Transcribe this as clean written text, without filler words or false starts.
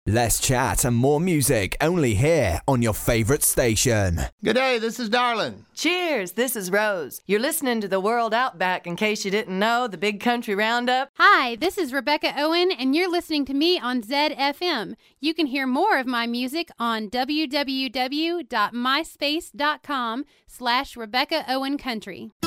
Less chat and more music only here on your favorite station. Good day, this is Darlin. Cheers, this is Rose. You're listening to The World Outback, in case you didn't know, the Big Country Roundup. Hi, this is Rebecca Owen, and you're listening to me on ZFM. You can hear more of my music on www.myspace.com/Rebecca Owen Country.